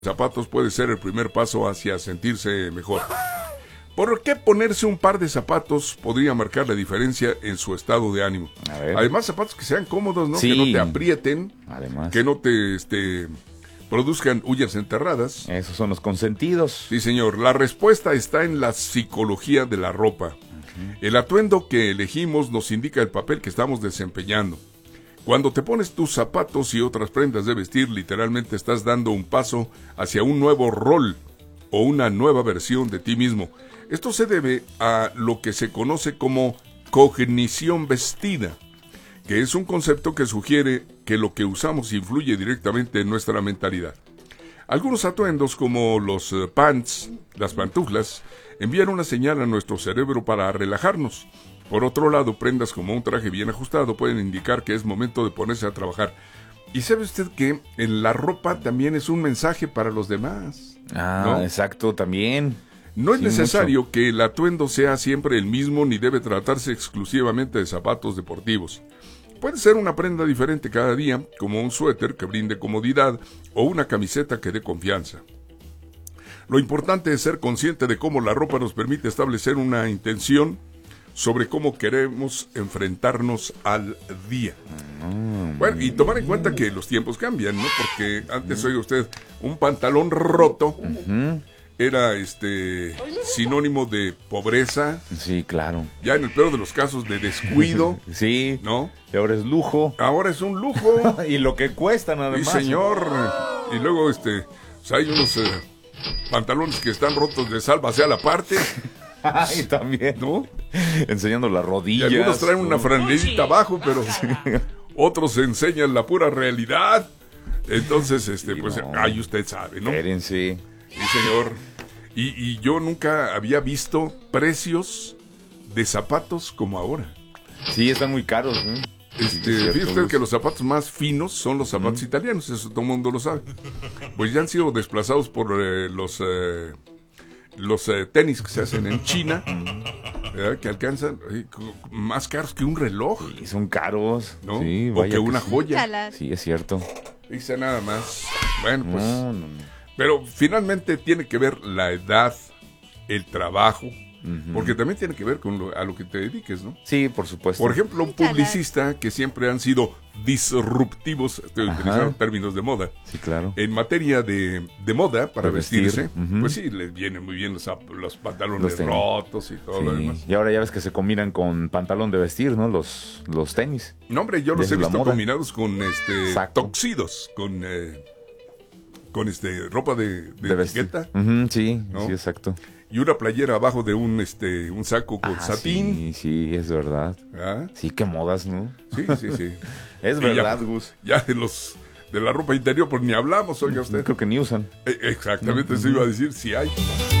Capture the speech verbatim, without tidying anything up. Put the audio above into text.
Zapatos puede ser el primer paso hacia sentirse mejor. ¿Por qué ponerse un par de zapatos podría marcar la diferencia en su estado de ánimo? A ver. Además, zapatos que sean cómodos, ¿no? Sí. Que no te aprieten, Además, que no te este, produzcan uñas enterradas. esos son los consentidos. Sí, señor. La respuesta está en la psicología de la ropa. Uh-huh. El atuendo que elegimos nos indica el papel que estamos desempeñando. Cuando te pones tus zapatos y otras prendas de vestir, literalmente estás dando un paso hacia un nuevo rol o una nueva versión de ti mismo. Esto se debe a lo que se conoce como cognición vestida, que es un concepto que sugiere que lo que usamos influye directamente en nuestra mentalidad. Algunos atuendos, como los uh, pants, las pantuflas, envían una señal a nuestro cerebro para relajarnos. Por otro lado, prendas como un traje bien ajustado pueden indicar que es momento de ponerse a trabajar. ¿Y sabe usted que en la ropa también es un mensaje para los demás? Ah, ¿no? exacto, también. No es Sí, necesario mucho. que el atuendo sea siempre el mismo ni debe tratarse exclusivamente de zapatos deportivos. Puede ser una prenda diferente cada día, como un suéter que brinde comodidad o una camiseta que dé confianza. Lo importante es ser consciente de cómo la ropa nos permite establecer una intención sobre cómo queremos enfrentarnos al día. Mm, bueno, y tomar en cuenta que los tiempos cambian, ¿no? Porque antes, oiga usted, un pantalón roto uh-huh. era este sinónimo de pobreza. Sí, claro. Ya en el peor de los casos de descuido. Sí. ¿No? Y ahora es lujo. Ahora es un lujo. Y lo que cuestan además. Sí, señor. Y luego este, pues hay unos eh, pantalones que están rotos de sálvase a la parte. Ay, también, ¿no? Enseñando las rodillas. Y algunos traen una franelita abajo, pero otros enseñan la pura realidad. Entonces, este, sí, pues, no. Ay, usted sabe, ¿no? Espérense. Sí, señor. Y, y yo nunca había visto precios de zapatos como ahora. Sí, están muy caros, ¿eh? Este, sí, fíjate usted que los zapatos más finos son los zapatos mm. italianos, eso todo el mundo lo sabe. Pues ya han sido desplazados por eh, los... Eh, los eh, tenis que se hacen en China, ¿verdad? Que alcanzan eh, más caros que un reloj. Sí, son caros, ¿no? Sí, o que una que joya. Sí. sí, es cierto. Dice nada más. Bueno, pues. No, no, no. Pero finalmente tiene que ver la edad, el trabajo, uh-huh. porque también tiene que ver con lo, a lo que te dediques, ¿no? Sí, por supuesto. Por ejemplo, un publicista que siempre han sido disruptivos, estoy Ajá. utilizando términos de moda. Sí, claro. En materia de, de moda para de vestirse, vestir. uh-huh. pues sí, les vienen muy bien los, los pantalones los rotos y todo sí. lo demás. Y ahora ya ves que se combinan con pantalón de vestir, ¿no? Los, los tenis. No, hombre, yo los he visto combinados con este Exacto. toxidos, con eh, con este ropa de, de, de etiqueta. Uh-huh, sí, ¿no? sí, exacto. Y una playera abajo de un este un saco con ah, satín. Sí, sí, es verdad. ¿Ah? Sí, qué modas, ¿no? Sí, sí, sí. Es y verdad, ya, Gus. Ya de los de la ropa interior, pues ni hablamos, oiga usted. Creo que ni usan. Eh, exactamente, uh-huh. Eso iba a decir, si hay.